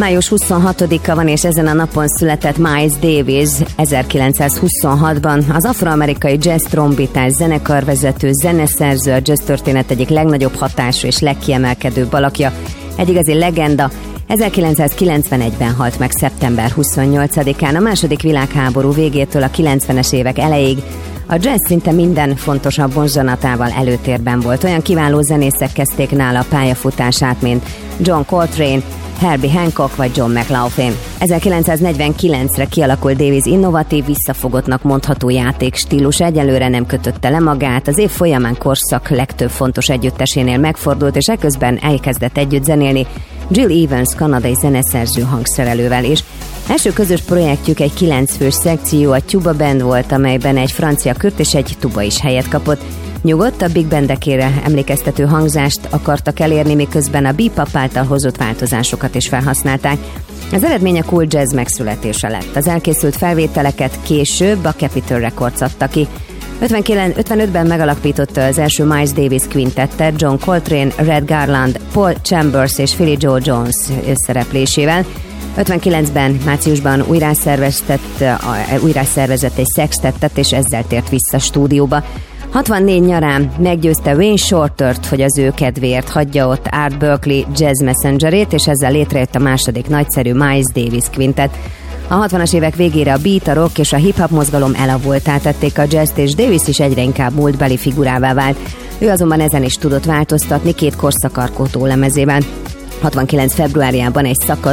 Május 26-a van, és ezen a napon született Miles Davis 1926-ban. Az afroamerikai jazz trombitás, zenekarvezető, zeneszerző, a jazz történet egyik legnagyobb hatású és legkiemelkedőbb alakja. Egy igazi legenda. 1991-ben halt meg szeptember 28-án, a második világháború végétől a 90-es évek elejéig. A jazz szinte minden fontosabb mozzanatával előtérben volt. Olyan kiváló zenészek kezdték nála a pályafutását, mint John Coltrane, Herbie Hancock vagy John McLaughlin. 1949-re kialakult Davis innovatív, visszafogottnak mondható játékstílus, egyelőre nem kötötte le magát, az év folyamán korszak legtöbb fontos együttesénél megfordult, és eközben elkezdett együtt zenélni Gil Evans kanadai zeneszerző hangszerelővel is. Első közös projektjük egy 9 fős szekció, a Tuba Band volt, amelyben egy francia kürt és egy tuba is helyet kapott. Nyugodt, a big bandekére emlékeztető hangzást akartak elérni, miközben a bebop által hozott változásokat is felhasználták. Az eredmény a cool jazz megszületése lett. Az elkészült felvételeket később a Capitol Records adta ki. 55-ben megalapította az első Miles Davis quintettet John Coltrane, Red Garland, Paul Chambers és Philly Joe Jones szereplésével. 59-ben márciusban újra szervezett egy sextettet, és ezzel tért vissza stúdióba. 64 nyarán meggyőzte Wayne Shortert, hogy az ő kedvéért hagyja ott Art Blakey jazz messengerét, és ezzel létrejött a második nagyszerű Miles Davis quintet. A 60-as évek végére a beat, a rock és a hip-hop mozgalom elavultá tették a jazzt, és Davis is egyre inkább múltbeli figurává vált. Ő azonban ezen is tudott változtatni 2 korszakalkotó lemezében. 69. februárjában egy